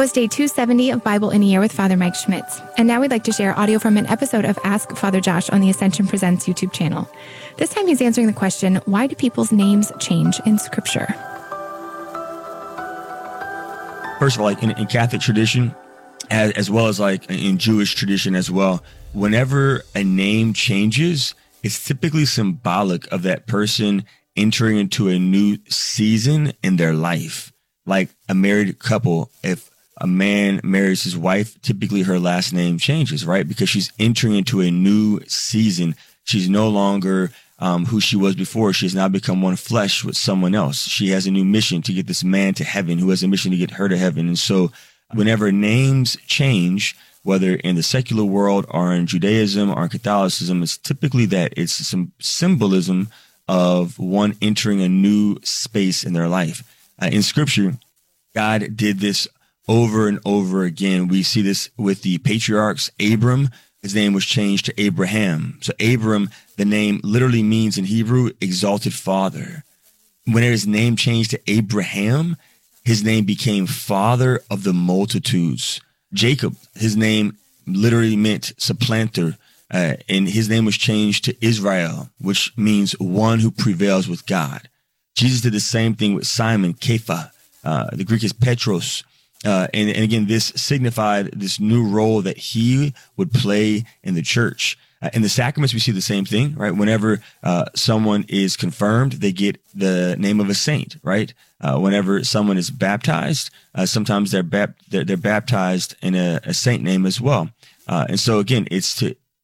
was day 270 of Bible in a Year with Father Mike Schmitz. And now we'd like to share audio from an episode of Ask Father Josh on the Ascension Presents YouTube channel. This time he's answering the question, why do people's names change in Scripture? First of all, like in Catholic tradition, as well as like in Jewish tradition as well, whenever a name changes, it's typically symbolic of that person entering into a new season in their life. Like a married couple, if a man marries his wife, typically her last name changes, right? Because she's entering into a new season. She's no longer who she was before. She has now become one flesh with someone else. She has a new mission to get this man to heaven, who has a mission to get her to heaven. And so whenever names change, whether in the secular world or in Judaism or in Catholicism, it's typically that it's some symbolism of one entering a new space in their life. In Scripture, God did this over and over again. We see this with the patriarchs. Abram, his name was changed to Abraham. So Abram, the name literally means in Hebrew, exalted father. When his name changed to Abraham, his name became father of the multitudes. Jacob, his name literally meant supplanter, and his name was changed to Israel, which means one who prevails with God. Jesus did the same thing with Simon, Kepha. The Greek is Petros. And again, this signified this new role that he would play in the church. In the sacraments, we see the same thing, right? Whenever someone is confirmed, they get the name of a saint, right? Whenever someone is baptized, sometimes they're baptized in a saint name as well. And so again, it's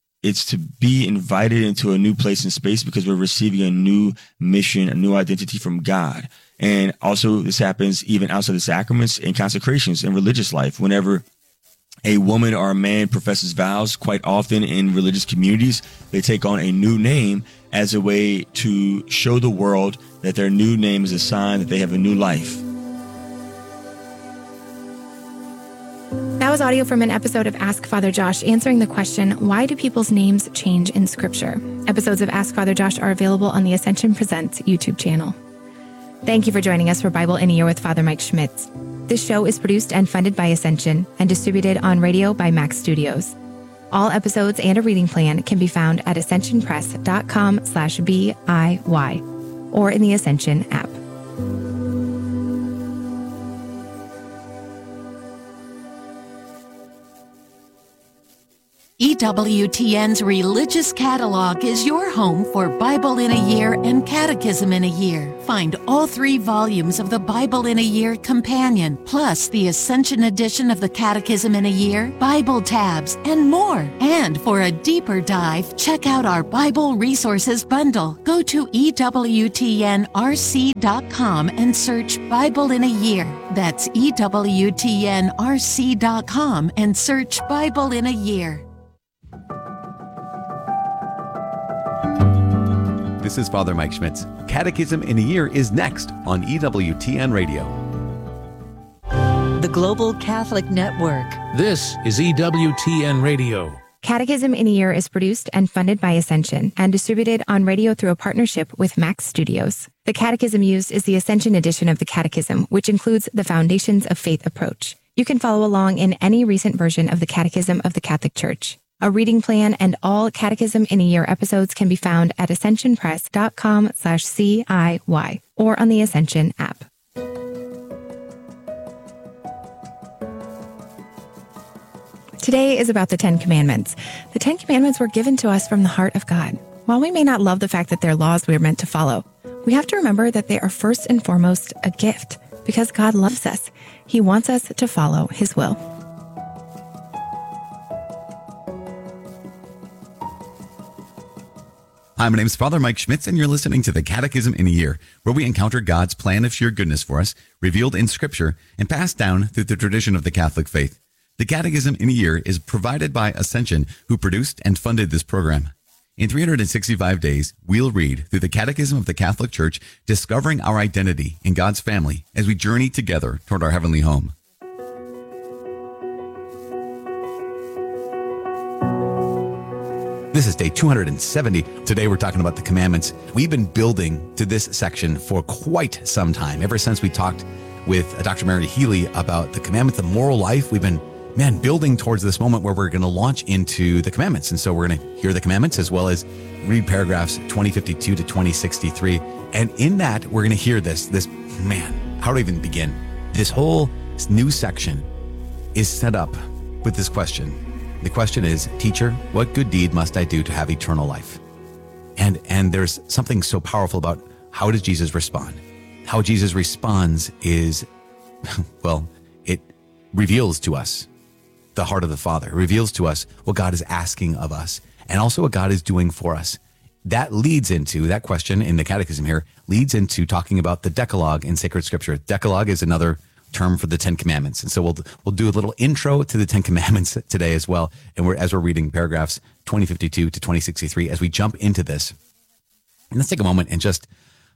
to be invited into a new place and space because we're receiving a new mission, a new identity from God. And also this happens even outside the sacraments and consecrations in religious life. Whenever a woman or a man professes vows, quite often in religious communities, they take on a new name as a way to show the world that their new name is a sign that they have a new life. That was audio from an episode of Ask Father Josh answering the question, why do people's names change in Scripture? Episodes of Ask Father Josh are available on the Ascension Presents YouTube channel. Thank you for joining us for Bible in a Year with Father Mike Schmitz. This show is produced and funded by Ascension and distributed on radio by Max Studios. All episodes and a reading plan can be found at ascensionpress.com/BIY or in the Ascension app. EWTN's Religious Catalog is your home for Bible in a Year and Catechism in a Year. Find all 3 volumes of the Bible in a Year Companion, plus the Ascension edition of the Catechism in a Year, Bible tabs, and more. And for a deeper dive, check out our Bible Resources Bundle. Go to EWTNRC.com and search Bible in a Year. That's EWTNRC.com and search Bible in a Year. This is Father Mike Schmitz. Catechism in a Year is next on EWTN Radio. The Global Catholic Network. This is EWTN Radio. Catechism in a Year is produced and funded by Ascension and distributed on radio through a partnership with Max Studios. The catechism used is the Ascension edition of the Catechism, which includes the Foundations of Faith approach. You can follow along in any recent version of the Catechism of the Catholic Church. A reading plan and all Catechism in a Year episodes can be found at ascensionpress.com/CIY or on the Ascension app. Today is about the 10 Commandments. The 10 Commandments were given to us from the heart of God. While we may not love the fact that they're laws we are meant to follow, we have to remember that they are first and foremost a gift because God loves us. He wants us to follow His will. Hi, my name is Father Mike Schmitz, and you're listening to the Catechism in a Year, where we encounter God's plan of sheer goodness for us, revealed in Scripture and passed down through the tradition of the Catholic faith. The Catechism in a Year is provided by Ascension, who produced and funded this program. In 365 days, we'll read through the Catechism of the Catholic Church, discovering our identity in God's family as we journey together toward our heavenly home. This is day 270. Today we're talking about the commandments. We've been building to this section for quite some time, ever since we talked with Dr. Meredith Healy about the commandments, the moral life. We've been, building towards this moment where we're going to launch into the commandments. And so we're going to hear the commandments as well as read paragraphs 2052 to 2063. And in that, we're going to hear this, how do I even begin? This whole new section is set up with this question. The question is, teacher, what good deed must I do to have eternal life? And there's something so powerful about how does Jesus respond? How Jesus responds is, well, it reveals to us the heart of the Father, reveals to us what God is asking of us, and also what God is doing for us. That leads into, that question in the catechism here, leads into talking about the Decalogue in sacred scripture. Decalogue is another term for the 10 Commandments. And so we'll do a little intro to the 10 Commandments today as well. And as we're reading paragraphs 2052 to 2063, as we jump into this, and let's take a moment and just,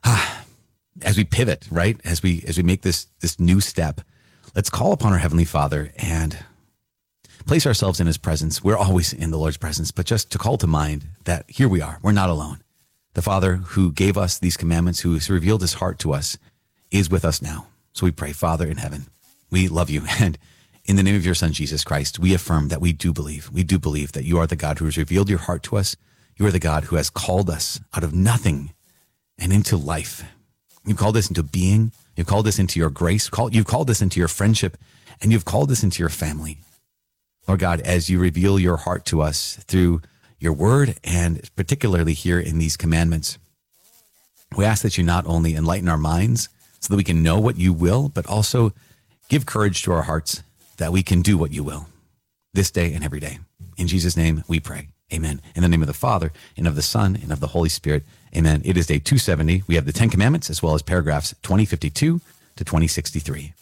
as we pivot, right? As we make this new step, let's call upon our Heavenly Father and place ourselves in his presence. We're always in the Lord's presence, but just to call to mind that here we are. We're not alone. The Father who gave us these commandments, who has revealed his heart to us, is with us now. So we pray, Father in heaven, we love you. And in the name of your Son, Jesus Christ, we affirm that we do believe that you are the God who has revealed your heart to us. You are the God who has called us out of nothing and into life. You've called us into being. You've called us into your grace. You've called us into your friendship, and you've called us into your family. Lord God, as you reveal your heart to us through your word, and particularly here in these commandments, we ask that you not only enlighten our minds so that we can know what you will, but also give courage to our hearts that we can do what you will this day and every day. In Jesus' name we pray. Amen. In the name of the Father, and of the Son, and of the Holy Spirit. Amen. It is day 270. We have the 10 Commandments as well as paragraphs 2052 to 2063.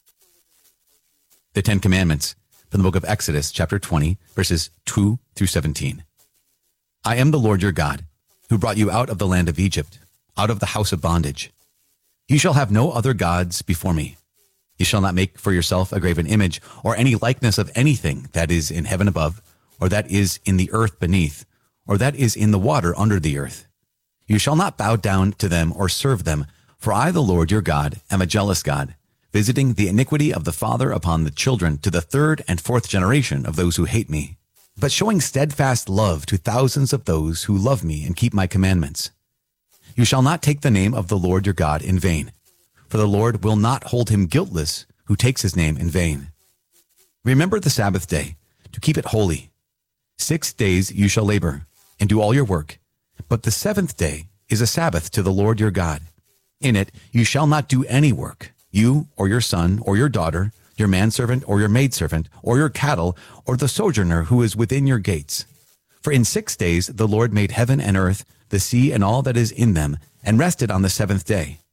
The 10 Commandments from the book of Exodus, chapter 20, verses 2 through 17. I am the Lord your God, who brought you out of the land of Egypt, out of the house of bondage. You shall have no other gods before me. You shall not make for yourself a graven image or any likeness of anything that is in heaven above, or that is in the earth beneath, or that is in the water under the earth. You shall not bow down to them or serve them, for I, the Lord your God, am a jealous God, visiting the iniquity of the father upon the children to the third and fourth generation of those who hate me, but showing steadfast love to thousands of those who love me and keep my commandments. You shall not take the name of the Lord your God in vain, for the Lord will not hold him guiltless who takes his name in vain. Remember the Sabbath day, to keep it holy. 6 days you shall labor and do all your work, but the seventh day is a Sabbath to the Lord your God. In it you shall not do any work, you or your son or your daughter, your manservant or your maidservant, or your cattle, or the sojourner who is within your gates. For in 6 days the Lord made heaven and earth, the sea and all that is in them, and rested on the seventh day.